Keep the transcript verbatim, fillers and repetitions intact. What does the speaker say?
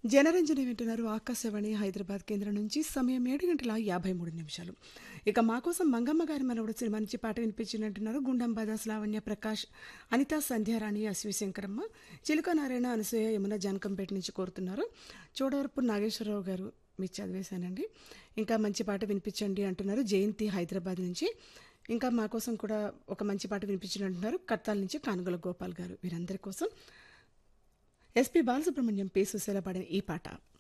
జనరంజని వింటున్నారు ఆకాశవాణి హైదరాబాద్ కేంద్రం నుంచి. సమయం ఏడు గంటల యాభై మూడు నిమిషాలు. ఇక మా కోసం మంగమ్మ గారి మనవడు సినిమా నుంచి పాట వినిపించినట్టున్నారు గుండం బాదాస్ లావణ్య ప్రకాష్, అనిత సంధ్యారాణి, అశ్వి శంకరమ్మ, చిలుక నారాయణ, అనసూయ, యమున జానకంపేట నుంచి కోరుతున్నారు. చోడవరపు నాగేశ్వరరావు గారు మీరు చదివేశానండి. ఇంకా మంచి పాట వినిపించండి అంటున్నారు జయంతి హైదరాబాద్ నుంచి. ఇంకా మా కోసం కూడా ఒక మంచి పాట వినిపించినట్టున్నారు కత్తాల నుంచి కానుగల గోపాల్ గారు. వీరందరి కోసం ఎస్పి బాలసుబ్రహ్మణ్యం పి సుశీల పాడిన ఈ పాట.